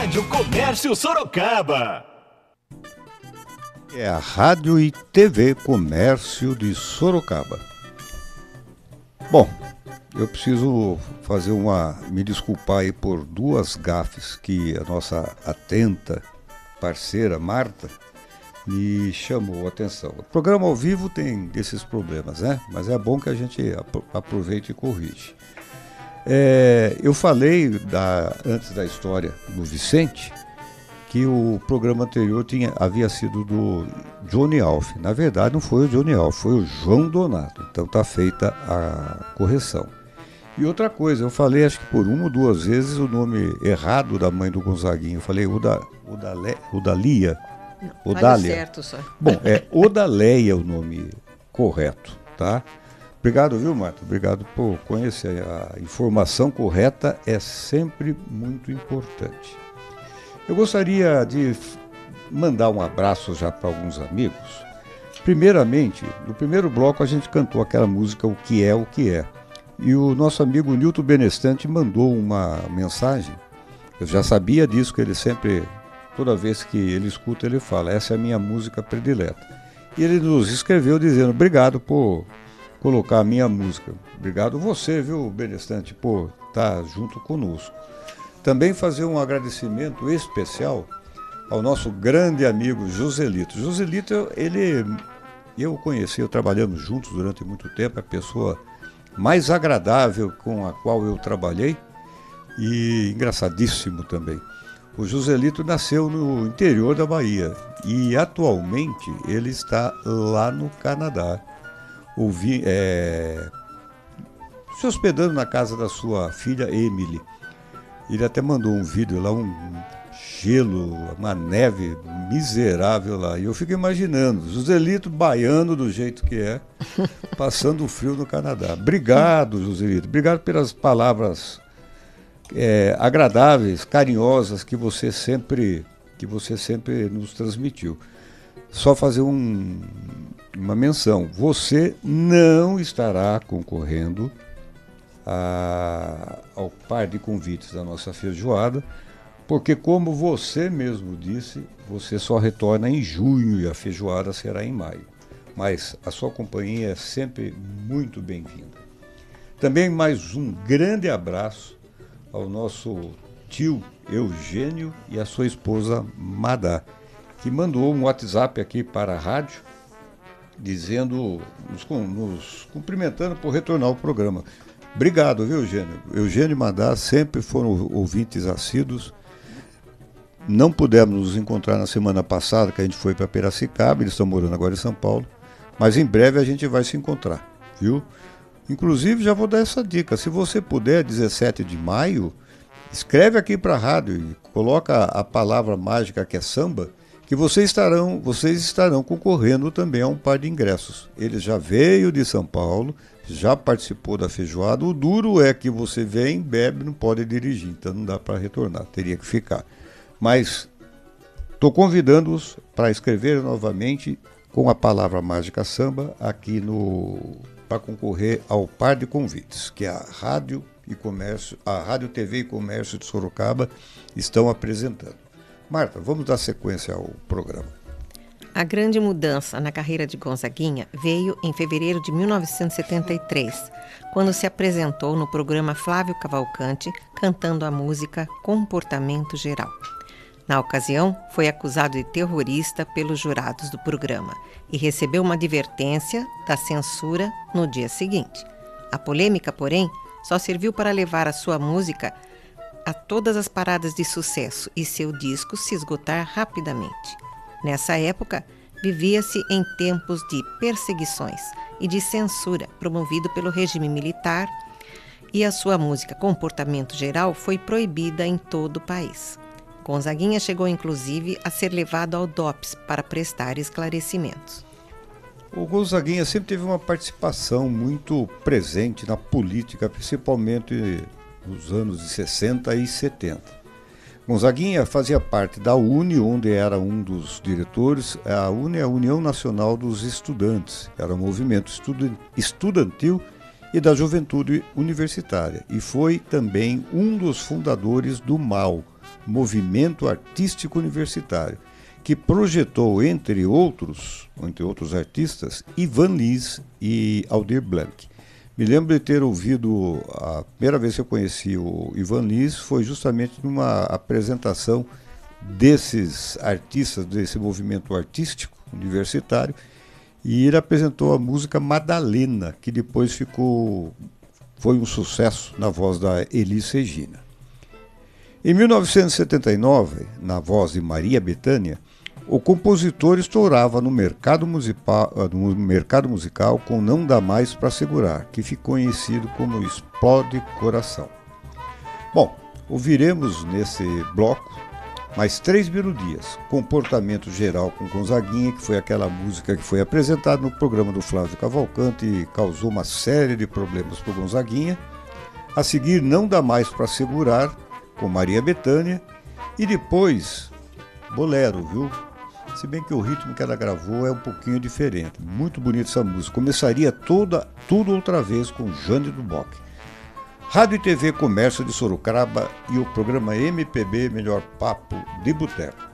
Rádio Comércio Sorocaba. É a Rádio e TV Comércio de Sorocaba. Bom, eu preciso me desculpar aí por duas gafes que a nossa atenta parceira Marta me chamou a atenção. O programa ao vivo tem desses problemas, né? Mas é bom que a gente aproveite e corrige. Eu falei antes da história do Vicente que o programa anterior havia sido do Johnny Alf. Na verdade não foi o Johnny Alf, foi o João Donato. Então está feita a correção. E outra coisa, eu falei acho que por uma ou duas vezes o nome errado da mãe do Gonzaguinho. Eu falei Odalia. Odália. Certo só. Bom, é Odaleia o nome correto, tá? Obrigado, viu, Marta? Obrigado por conhecer. A informação correta é sempre muito importante. Eu gostaria de mandar um abraço já para alguns amigos. Primeiramente, no primeiro bloco a gente cantou aquela música O Que É, O Que É. E o nosso amigo Nilton Benestante mandou uma mensagem. Eu já sabia disso, que ele sempre, toda vez que ele escuta, ele fala, essa é a minha música predileta. E ele nos escreveu dizendo, obrigado por colocar a minha música. Obrigado você, viu, Benestante, por estar junto conosco. Também fazer um agradecimento especial ao nosso grande amigo Joselito. Joselito, eu conheci, trabalhamos juntos durante muito tempo, a pessoa mais agradável com a qual eu trabalhei e engraçadíssimo também. O Joselito nasceu no interior da Bahia e atualmente ele está lá no Canadá, se hospedando na casa da sua filha Emily. Ele até mandou um vídeo lá, um gelo, uma neve miserável lá. E eu fico imaginando, Joselito baiano do jeito que é, passando frio no Canadá. Obrigado, Joselito. Obrigado pelas palavras agradáveis, carinhosas que você sempre nos transmitiu. Só fazer uma menção. Você não estará concorrendo ao par de convites da nossa feijoada, porque como você mesmo disse, você só retorna em junho e a feijoada será em maio. Mas a sua companhia é sempre muito bem-vinda. Também mais um grande abraço ao nosso tio Eugênio e a sua esposa Madá, que mandou um WhatsApp aqui para a rádio, dizendo, nos cumprimentando por retornar ao programa. Obrigado, viu, Eugênio? Eugênio e Madá sempre foram ouvintes assíduos. Não pudemos nos encontrar na semana passada, que a gente foi para Piracicaba, eles estão morando agora em São Paulo, mas em breve a gente vai se encontrar, viu? Inclusive, já vou dar essa dica, se você puder, 17 de maio, escreve aqui para a rádio e coloca a palavra mágica que é samba, que vocês estarão concorrendo também a um par de ingressos. Ele já veio de São Paulo, já participou da feijoada. O duro é que você vem, bebe, não pode dirigir, então não dá para retornar, teria que ficar. Mas estou convidando-os para escrever novamente com a palavra mágica samba aqui para concorrer ao par de convites que a Rádio TV e Comércio de Sorocaba estão apresentando. Marta, vamos dar sequência ao programa. A grande mudança na carreira de Gonzaguinha veio em fevereiro de 1973, quando se apresentou no programa Flávio Cavalcante, cantando a música Comportamento Geral. Na ocasião, foi acusado de terrorista pelos jurados do programa e recebeu uma advertência da censura no dia seguinte. A polêmica, porém, só serviu para levar a sua música a todas as paradas de sucesso e seu disco se esgotar rapidamente. Nessa época, vivia-se em tempos de perseguições e de censura promovido pelo regime militar e a sua música Comportamento Geral foi proibida em todo o país. Gonzaguinha chegou inclusive a ser levado ao DOPS para prestar esclarecimentos. O Gonzaguinha sempre teve uma participação muito presente na política, principalmente nos anos de 60 e 70. Gonzaguinha fazia parte da UNE, onde era um dos diretores. A UNE é a União Nacional dos Estudantes, era um movimento estudantil e da juventude universitária, e foi também um dos fundadores do MAU, Movimento Artístico Universitário, que projetou, entre outros artistas, Ivan Lins e Aldir Blanc. Me lembro de ter ouvido, a primeira vez que eu conheci o Ivan Lins foi justamente numa apresentação desses artistas, desse movimento artístico universitário, e ele apresentou a música Madalena, que depois foi um sucesso na voz da Elis Regina. Em 1979, na voz de Maria Bethânia, o compositor estourava no mercado musical com Não Dá Mais Pra Segurar, que ficou conhecido como Explode Coração. Bom, ouviremos nesse bloco mais 3 melodias. Comportamento Geral com Gonzaguinha, que foi aquela música que foi apresentada no programa do Flávio Cavalcante e causou uma série de problemas para o Gonzaguinha. A seguir, Não Dá Mais Pra Segurar, com Maria Bethânia. E depois, Bolero, viu? Se bem que o ritmo que ela gravou é um pouquinho diferente. Muito bonita essa música. Começaria tudo outra vez com Jane do Bock. Rádio e TV Comércio de Sorocaba e o programa MPB Melhor Papo de Boteco.